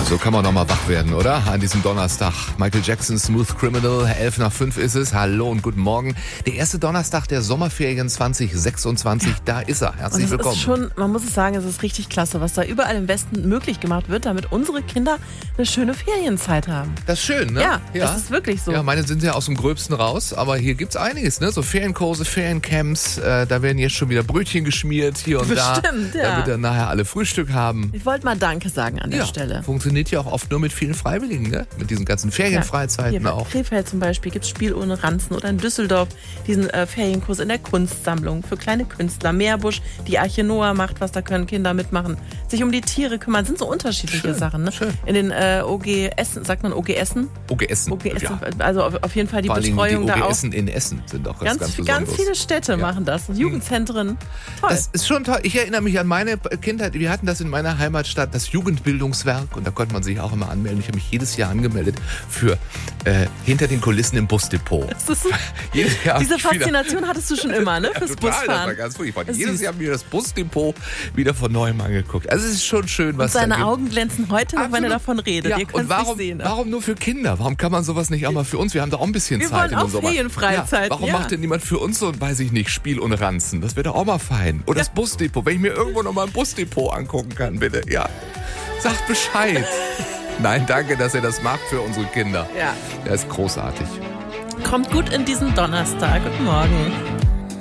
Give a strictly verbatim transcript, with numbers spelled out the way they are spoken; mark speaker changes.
Speaker 1: So kann man nochmal wach werden, oder? An diesem Donnerstag. Michael Jackson, Smooth Criminal, elf nach fünf ist es. Hallo und guten Morgen. Der erste Donnerstag der Sommerferien zwanzig sechsundzwanzig, da ist er. Herzlich
Speaker 2: und es
Speaker 1: willkommen.
Speaker 2: Ist schon, man muss es sagen, es ist richtig klasse, was da überall im Westen möglich gemacht wird, damit unsere Kinder eine schöne Ferienzeit haben.
Speaker 1: Das ist schön, ne?
Speaker 2: Ja, ja, das ist wirklich so.
Speaker 1: Ja, meine sind ja aus dem Gröbsten raus, aber hier gibt's einiges, ne? So Ferienkurse, Feriencamps, äh, da werden jetzt schon wieder Brötchen geschmiert, hier und da.
Speaker 2: Bestimmt, ja.
Speaker 1: Damit dann nachher alle Frühstück haben.
Speaker 2: Ich wollte mal Danke sagen an der
Speaker 1: ja,
Speaker 2: Stelle.
Speaker 1: Funktioniert ja auch oft nur mit vielen Freiwilligen, ne? Mit diesen ganzen Ferienfreizeiten
Speaker 2: ja, hier
Speaker 1: auch.
Speaker 2: In Krefeld zum Beispiel gibt es Spiel ohne Ranzen oder in Düsseldorf diesen äh, Ferienkurs in der Kunstsammlung für kleine Künstler. Meerbusch, die Arche Noah macht was, da können Kinder mitmachen. Sich um die Tiere kümmern, sind so unterschiedliche
Speaker 1: schön,
Speaker 2: Sachen. Ne?
Speaker 1: Schön.
Speaker 2: In den äh, O G Essen, sagt man O G Essen?
Speaker 1: O G Essen.
Speaker 2: O G Essen,
Speaker 1: ja.
Speaker 2: Also auf, auf jeden Fall die
Speaker 1: Vor allem
Speaker 2: Betreuung
Speaker 1: die
Speaker 2: da auch.
Speaker 1: O G Essen in Essen sind auch ganz,
Speaker 2: Ganz,
Speaker 1: ganz,
Speaker 2: ganz viele Städte
Speaker 1: ja.
Speaker 2: machen das. Jugendzentren. Toll.
Speaker 1: Das ist schon toll. Ich erinnere mich an meine Kindheit. Wir hatten das in meiner Heimatstadt, das Jugendbildungswerk. Und da konnte man sich auch immer anmelden. Ich habe mich jedes Jahr angemeldet für äh, hinter den Kulissen im Busdepot.
Speaker 2: Das ist so,
Speaker 1: jedes Jahr
Speaker 2: diese Faszination hattest du schon immer, ne?
Speaker 1: Ja,
Speaker 2: Fürs
Speaker 1: total,
Speaker 2: Busfahren.
Speaker 1: Das war ganz furchtbar.
Speaker 2: Das
Speaker 1: Jedes
Speaker 2: süß.
Speaker 1: Jahr mir das Busdepot wieder von neuem angeguckt. Also es ist schon schön, was
Speaker 2: Und seine
Speaker 1: da gibt.
Speaker 2: Augen glänzen heute noch,
Speaker 1: Absolut.
Speaker 2: wenn er davon redet.
Speaker 1: Ja,
Speaker 2: Ihr könnt
Speaker 1: und warum,
Speaker 2: nicht sehen.
Speaker 1: warum nur für Kinder? Warum kann man sowas nicht auch mal für uns? Wir haben doch auch ein bisschen
Speaker 2: Wir
Speaker 1: Zeit
Speaker 2: wollen
Speaker 1: in
Speaker 2: auch
Speaker 1: dem Sommer.
Speaker 2: Ferienfreizeit,
Speaker 1: Ja, warum
Speaker 2: ja.
Speaker 1: macht denn niemand für uns so, weiß ich nicht, Spiel und Ranzen? Das wäre doch auch mal fein. Oder das Busdepot, wenn ich mir irgendwo noch mal ein Busdepot angucken kann, bitte. Ja, sagt Bescheid. Nein, danke, dass ihr das macht für unsere Kinder.
Speaker 2: Ja.
Speaker 1: Das ist großartig.
Speaker 2: Kommt gut in diesen Donnerstag. Guten Morgen.